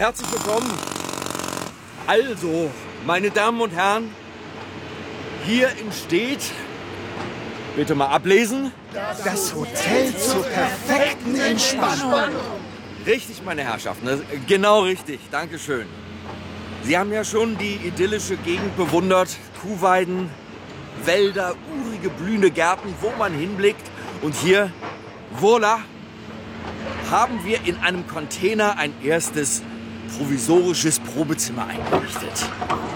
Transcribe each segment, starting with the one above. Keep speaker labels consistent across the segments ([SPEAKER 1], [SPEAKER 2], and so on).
[SPEAKER 1] herzlich willkommen. Also, meine Damen und Herren, hier entsteht, bitte mal ablesen,
[SPEAKER 2] das Hotel zur perfekten Entspannung.
[SPEAKER 1] Richtig, meine Herrschaften, genau richtig, Dankeschön. Sie haben ja schon die idyllische Gegend bewundert, Kuhweiden, Wälder, urige blühende Gärten, wo man hinblickt. Und hier, voilà, haben wir in einem Container ein erstes provisorisches Probezimmer eingerichtet.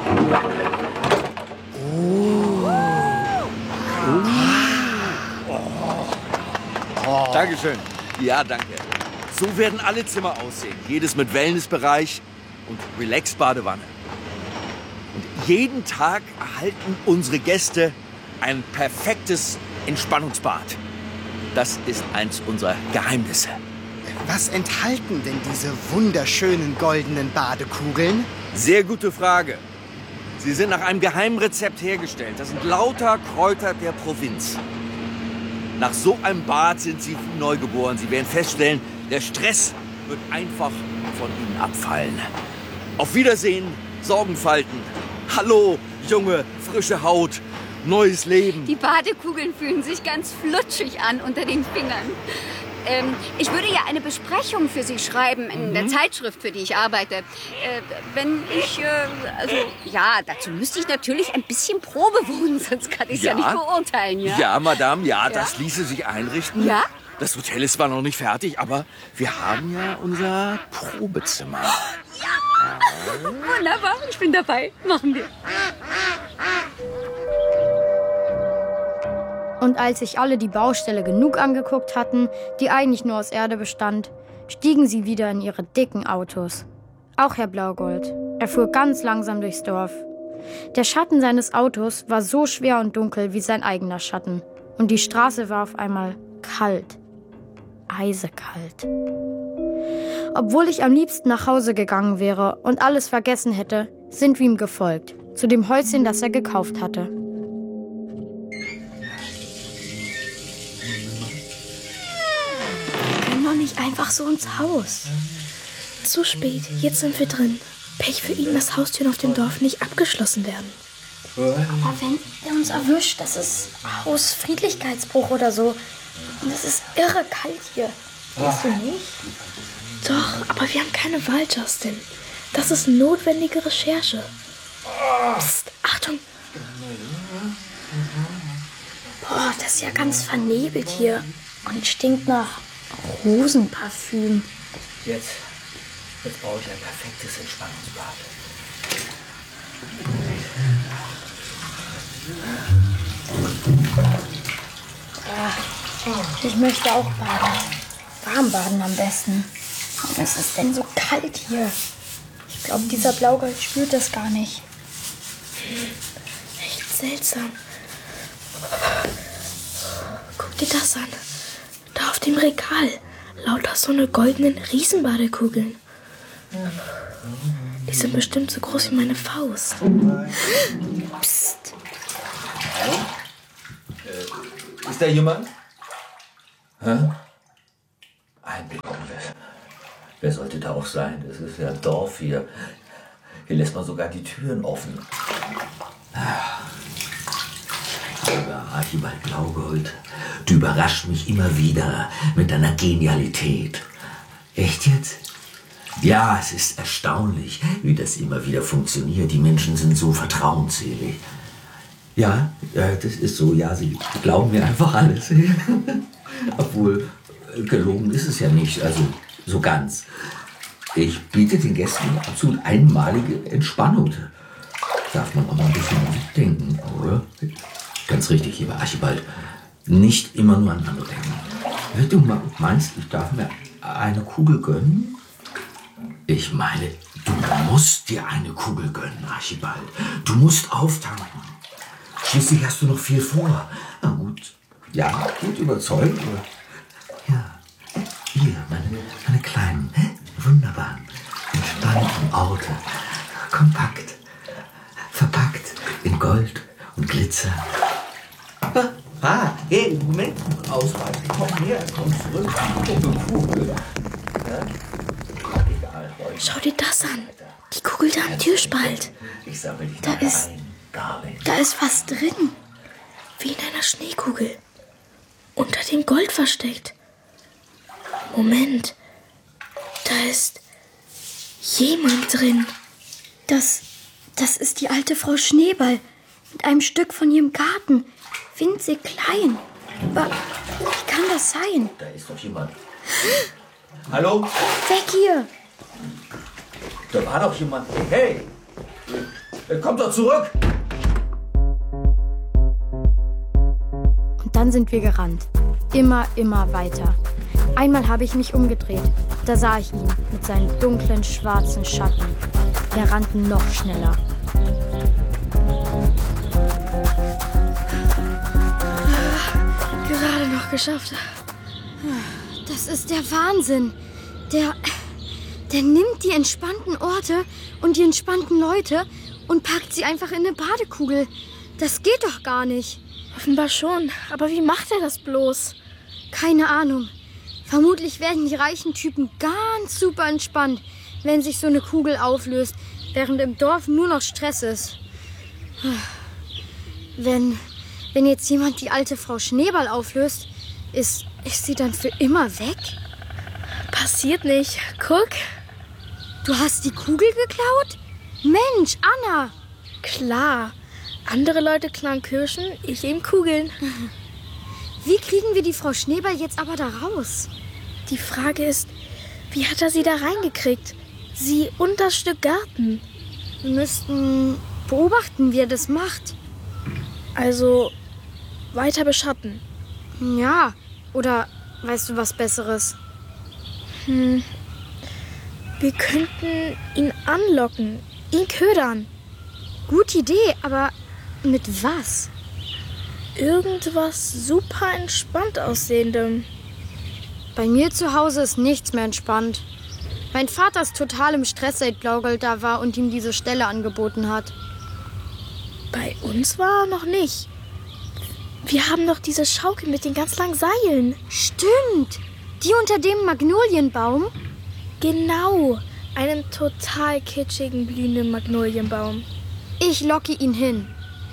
[SPEAKER 1] Dankeschön. Ja, danke. So werden alle Zimmer aussehen. Jedes mit Wellnessbereich und Relax-Badewanne. Und jeden Tag erhalten unsere Gäste ein perfektes Entspannungsbad. Das ist eins unserer Geheimnisse.
[SPEAKER 2] Was enthalten denn diese wunderschönen goldenen Badekugeln?
[SPEAKER 1] Sehr gute Frage. Sie sind nach einem geheimen Rezept hergestellt. Das sind lauter Kräuter der Provinz. Nach so einem Bad sind Sie wie neugeboren. Sie werden feststellen, der Stress wird einfach von Ihnen abfallen. Auf Wiedersehen, Sorgenfalten. Hallo, junge, frische Haut, neues Leben.
[SPEAKER 3] Die Badekugeln fühlen sich ganz flutschig an unter den Fingern. Ich würde ja eine Besprechung für Sie schreiben in der Zeitschrift, für die ich arbeite. Wenn ich, dazu müsste ich natürlich ein bisschen Probe wohnen, sonst kann ich es ja nicht beurteilen, ja?
[SPEAKER 1] Ja, Madame, das ließe sich einrichten.
[SPEAKER 3] Ja?
[SPEAKER 1] Das Hotel ist zwar noch nicht fertig, aber wir haben ja unser Probezimmer.
[SPEAKER 3] Ja! Wunderbar, ich bin dabei. Machen wir.
[SPEAKER 4] Und als sich alle die Baustelle genug angeguckt hatten, die eigentlich nur aus Erde bestand, stiegen sie wieder in ihre dicken Autos. Auch Herr Blaugold. Er fuhr ganz langsam durchs Dorf. Der Schatten seines Autos war so schwer und dunkel wie sein eigener Schatten. Und die Straße war auf einmal kalt. Eisekalt. Obwohl ich am liebsten nach Hause gegangen wäre und alles vergessen hätte, sind wir ihm gefolgt. Zu dem Häuschen, das er gekauft hatte.
[SPEAKER 5] Nicht einfach so ins Haus. Zu spät, jetzt sind wir drin. Pech für ihn, dass Haustüren auf dem Dorf nicht abgeschlossen werden.
[SPEAKER 4] Aber wenn er uns erwischt, das ist Hausfriedlichkeitsbruch oder so. Und es ist irre kalt hier. Weißt du nicht?
[SPEAKER 5] Doch, aber wir haben keine Wahl, Justin. Das ist notwendige Recherche. Psst, Achtung!
[SPEAKER 4] Boah, das ist ja ganz vernebelt hier. Und stinkt nach Rosenparfüm.
[SPEAKER 1] Jetzt brauche ich ein perfektes Entspannungsbad.
[SPEAKER 4] Ich möchte auch baden. Warm baden am besten. Was ist denn so kalt hier? Ich glaube, dieser Blaugold spürt das gar nicht.
[SPEAKER 5] Echt seltsam. Guck dir das an. Da auf dem Regal. Lauter so eine goldenen Riesenbadekugeln. Die sind bestimmt so groß wie meine Faust. Psst.
[SPEAKER 6] Hallo? Ist da jemand? Hä? Ein Blick. Wer sollte da auch sein? Das ist ja ein Dorf hier. Hier lässt man sogar die Türen offen. Lieber Archibald Blaugold, du überraschst mich immer wieder mit deiner Genialität. Echt jetzt? Ja, es ist erstaunlich, wie das immer wieder funktioniert. Die Menschen sind so vertrauensselig. Ja, das ist so. Ja, sie glauben mir einfach alles. Obwohl, gelogen ist es ja nicht, also so ganz. Ich biete den Gästen absolut einmalige Entspannung. Darf man auch mal ein bisschen mitdenken, oder? Ganz richtig, lieber Archibald. Nicht immer nur an andere denken. Du meinst, ich darf mir eine Kugel gönnen? Ich meine, du musst dir eine Kugel gönnen, Archibald. Du musst auftanken. Schließlich hast du noch viel vor. Na gut, ja, gut überzeugt. Ja, hier, meine kleinen, wunderbaren, entspannten Orte. Kompakt, verpackt in Gold und Glitzer. Hey, Moment, ausweichen. Komm her, komm zurück. Kugel. Ja? Egal.
[SPEAKER 5] Schau dir das an. Die Kugel da am Türspalt. Da ist was drin. Wie in einer Schneekugel. Unter dem Gold versteckt. Moment. Da ist jemand drin.
[SPEAKER 4] Das ist die alte Frau Schneeball. Mit einem Stück von ihrem Garten. Winzig klein. Wie kann das sein?
[SPEAKER 6] Da ist doch jemand. Hallo?
[SPEAKER 4] Weg hier!
[SPEAKER 6] Da war doch jemand. Hey! Kommt doch zurück!
[SPEAKER 4] Und dann sind wir gerannt. Immer weiter. Einmal habe ich mich umgedreht. Da sah ich ihn mit seinen dunklen, schwarzen Schatten. Wir rannten noch schneller.
[SPEAKER 5] Gerade noch geschafft.
[SPEAKER 4] Das ist der Wahnsinn. Der nimmt die entspannten Orte und die entspannten Leute und packt sie einfach in eine Badekugel. Das geht doch gar nicht.
[SPEAKER 5] Offenbar schon. Aber wie macht er das bloß?
[SPEAKER 4] Keine Ahnung. Vermutlich werden die reichen Typen ganz super entspannt, wenn sich so eine Kugel auflöst, während im Dorf nur noch Stress ist. Wenn jetzt jemand die alte Frau Schneeball auflöst, ist sie dann für immer weg?
[SPEAKER 5] Passiert nicht. Guck.
[SPEAKER 4] Du hast die Kugel geklaut? Mensch, Anna!
[SPEAKER 5] Klar. Andere Leute klauen Kirschen, ich eben Kugeln.
[SPEAKER 4] Wie kriegen wir die Frau Schneeball jetzt aber da raus?
[SPEAKER 5] Die Frage ist, wie hat er sie da reingekriegt? Sie und das Stück Garten.
[SPEAKER 4] Wir müssten beobachten, wie er das macht.
[SPEAKER 5] Also weiter beschatten.
[SPEAKER 4] Ja, oder weißt du was Besseres?
[SPEAKER 5] Wir könnten ihn anlocken, ihn ködern.
[SPEAKER 4] Gute Idee, aber mit was?
[SPEAKER 5] Irgendwas super entspannt aussehendem.
[SPEAKER 4] Bei mir zu Hause ist nichts mehr entspannt. Mein Vater ist total im Stress, seit Blaugold da war und ihm diese Stelle angeboten hat.
[SPEAKER 5] Bei uns war er noch nicht. Wir haben doch diese Schaukel mit den ganz langen Seilen.
[SPEAKER 4] Stimmt! Die unter dem Magnolienbaum?
[SPEAKER 5] Genau, einen total kitschigen, blühenden Magnolienbaum.
[SPEAKER 4] Ich locke ihn hin.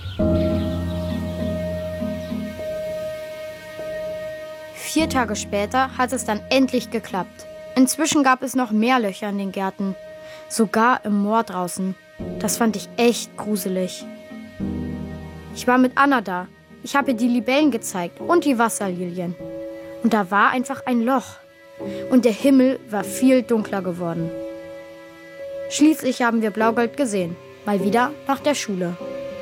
[SPEAKER 4] Vier Tage später hat es dann endlich geklappt. Inzwischen gab es noch mehr Löcher in den Gärten. Sogar im Moor draußen. Das fand ich echt gruselig. Ich war mit Anna da. Ich habe ihr die Libellen gezeigt und die Wasserlilien. Und da war einfach ein Loch. Und der Himmel war viel dunkler geworden. Schließlich haben wir Blaugold gesehen. Mal wieder nach der Schule.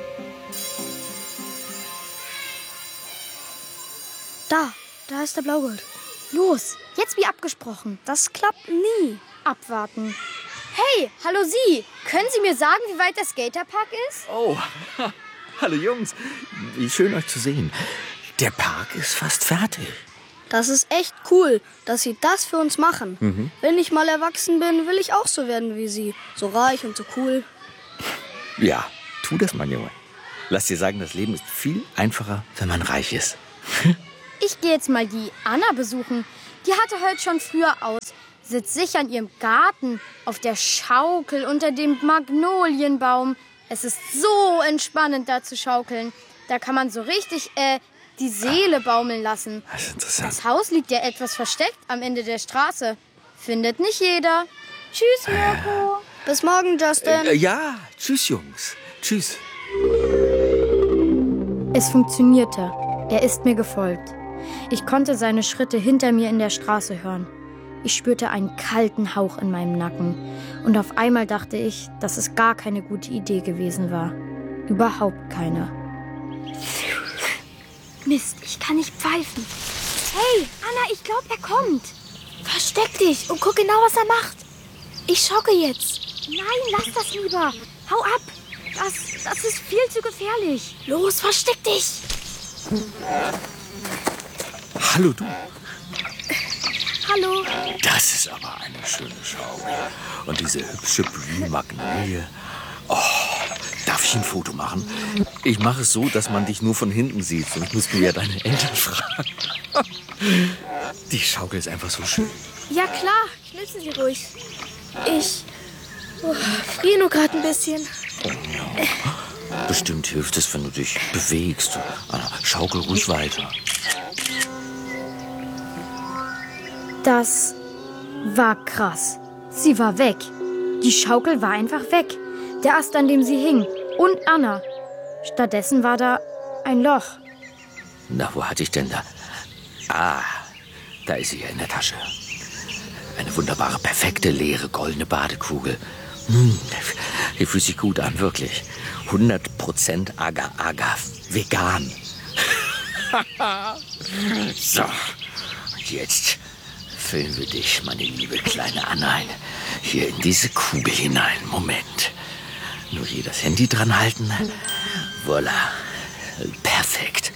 [SPEAKER 5] Da ist der Blaugold.
[SPEAKER 4] Los, jetzt wie abgesprochen.
[SPEAKER 5] Das klappt nie.
[SPEAKER 4] Abwarten. Hey, hallo Sie. Können Sie mir sagen, wie weit der Skaterpark ist?
[SPEAKER 1] Oh, hallo Jungs. Wie schön euch zu sehen. Der Park ist fast fertig.
[SPEAKER 7] Das ist echt cool, dass Sie das für uns machen. Wenn ich mal erwachsen bin, will ich auch so werden wie Sie. So reich und so cool.
[SPEAKER 1] Ja, tu das, mein Junge. Lass dir sagen, das Leben ist viel einfacher, wenn man reich ist.
[SPEAKER 4] Ich gehe jetzt mal die Anna besuchen. Die hatte heute schon früher aus. Sitzt sicher in ihrem Garten, auf der Schaukel unter dem Magnolienbaum. Es ist so entspannend, da zu schaukeln. Da kann man so richtig, die Seele baumeln lassen.
[SPEAKER 1] Das ist interessant.
[SPEAKER 4] Das Haus liegt ja etwas versteckt am Ende der Straße. Findet nicht jeder. Tschüss, Mirko.
[SPEAKER 7] Bis morgen, Justin.
[SPEAKER 1] Ja, tschüss, Jungs. Tschüss.
[SPEAKER 4] Es funktionierte. Er ist mir gefolgt. Ich konnte seine Schritte hinter mir in der Straße hören. Ich spürte einen kalten Hauch in meinem Nacken. Und auf einmal dachte ich, dass es gar keine gute Idee gewesen war. Überhaupt keine. Mist, ich kann nicht pfeifen. Hey, Anna, ich glaube, er kommt.
[SPEAKER 5] Versteck dich und guck genau, was er macht. Ich schauke jetzt.
[SPEAKER 4] Nein, lass das lieber. Hau ab. Das ist viel zu gefährlich.
[SPEAKER 5] Los, versteck dich.
[SPEAKER 1] Hallo, du.
[SPEAKER 5] Hallo.
[SPEAKER 1] Das ist aber eine schöne Schaukel. Und diese hübsche Blühmagnolie. Oh, darf ich ein Foto machen? Ich mache es so, dass man dich nur von hinten sieht. Sonst musst du ja deine Eltern fragen. Die Schaukel ist einfach so schön.
[SPEAKER 5] Ja, klar. Knipsen Sie ruhig. Ich friere nur gerade ein bisschen.
[SPEAKER 1] Bestimmt hilft es, wenn du dich bewegst. Anna, schaukel ruhig weiter.
[SPEAKER 4] Das war krass. Sie war weg. Die Schaukel war einfach weg. Der Ast, an dem sie hing. Und Anna. Stattdessen war da ein Loch.
[SPEAKER 1] Na, wo hatte ich denn da? Ah, da ist sie ja in der Tasche. Eine wunderbare, perfekte, leere, goldene Badekugel. Die fühlt sich gut an, wirklich. 100% Agar-Agar, vegan. So, und jetzt füllen wir dich, meine liebe kleine Anna, hier in diese Kugel hinein. Moment. Nur hier das Handy dran halten. Voilà. Perfekt.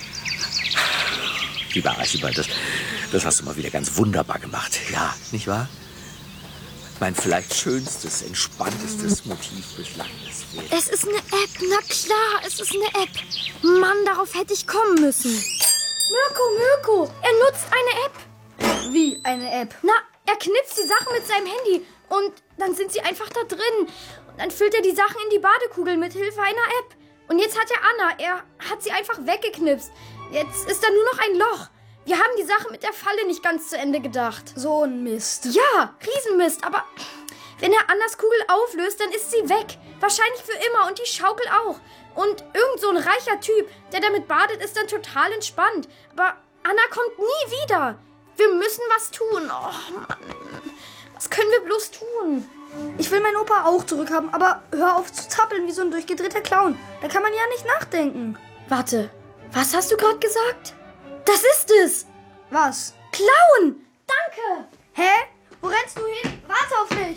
[SPEAKER 1] Lieber Archibald, das hast du mal wieder ganz wunderbar gemacht. Ja, nicht wahr? Mein vielleicht schönstes, entspanntestes Motiv bislang.
[SPEAKER 4] Es ist eine App, na klar, es ist eine App. Mann, darauf hätte ich kommen müssen. Mirko, er nutzt eine App.
[SPEAKER 7] Wie eine App?
[SPEAKER 4] Na, er knipst die Sachen mit seinem Handy und dann sind sie einfach da drin. Und dann füllt er die Sachen in die Badekugel mit Hilfe einer App. Und jetzt hat er Anna, er hat sie einfach weggeknipst. Jetzt ist da nur noch ein Loch. Wir haben die Sache mit der Falle nicht ganz zu Ende gedacht.
[SPEAKER 7] So ein Mist.
[SPEAKER 4] Ja, Riesenmist, aber wenn er Annas Kugel auflöst, dann ist sie weg. Wahrscheinlich für immer und die Schaukel auch. Und irgend so ein reicher Typ, der damit badet, ist dann total entspannt. Aber Anna kommt nie wieder. Wir müssen was tun. Oh Mann, was können wir bloß tun?
[SPEAKER 7] Ich will meinen Opa auch zurückhaben, aber hör auf zu zappeln wie so ein durchgedrehter Clown. Da kann man ja nicht nachdenken.
[SPEAKER 4] Warte, was hast du gerade gesagt? Das ist es.
[SPEAKER 7] Was?
[SPEAKER 4] Clown! Danke!
[SPEAKER 7] Hä? Wo rennst du hin? Warte auf mich!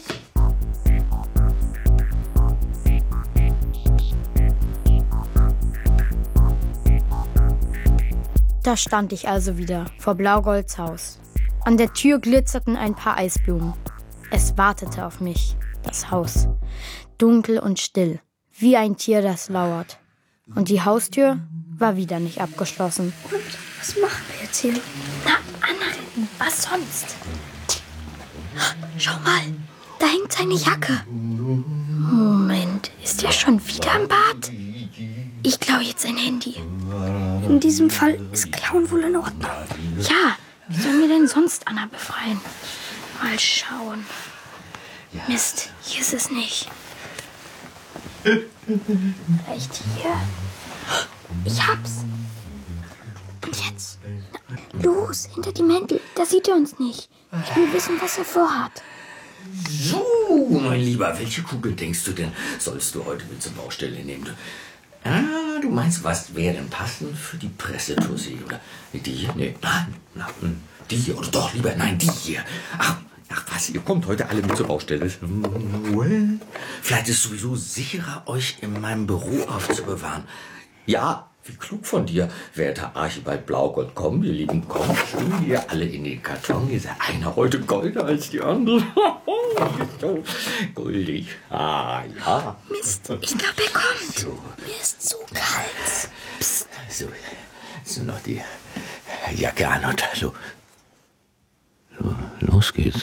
[SPEAKER 4] Da stand ich also wieder vor Blaugolds Haus. An der Tür glitzerten ein paar Eisblumen. Es wartete auf mich, das Haus. Dunkel und still, wie ein Tier, das lauert. Und die Haustür war wieder nicht abgeschlossen.
[SPEAKER 7] Und was machen wir jetzt hier?
[SPEAKER 4] Na, Anna, was sonst?
[SPEAKER 5] Schau mal, da hängt seine Jacke.
[SPEAKER 4] Moment, ist er schon wieder im Bad?
[SPEAKER 5] Ich klaue jetzt sein Handy.
[SPEAKER 7] In diesem Fall ist Klauen wohl in Ordnung.
[SPEAKER 4] Ja, wie sollen wir denn sonst Anna befreien? Mal schauen.
[SPEAKER 5] Mist, hier ist es nicht.
[SPEAKER 4] Vielleicht hier?
[SPEAKER 5] Ich hab's. Und jetzt?
[SPEAKER 4] Los, hinter die Mäntel, da sieht er uns nicht. Ich will wissen, was er vorhat.
[SPEAKER 6] So, mein Lieber, welche Kugel denkst du denn, sollst du heute mit zur Baustelle nehmen? Du meinst, was wäre denn passend für die Pressetussi, oder? Die hier? Nee, nein, die hier, oder doch lieber, nein, die hier. Ach, was, ihr kommt heute alle mit zur Baustelle. Well, vielleicht ist es sowieso sicherer, euch in meinem Büro aufzubewahren. Ja, wie klug von dir, werter Archibald Blaugold. Komm, ihr Lieben, kommt schön hier alle in den Karton. Ihr seid einer heute goldener als die andere. So goldig. Ah, ja.
[SPEAKER 5] Mist, ich glaube, er kommt.
[SPEAKER 6] So.
[SPEAKER 5] Mir ist so kalt.
[SPEAKER 6] Psst. So noch die Jacke an und so. Los geht's.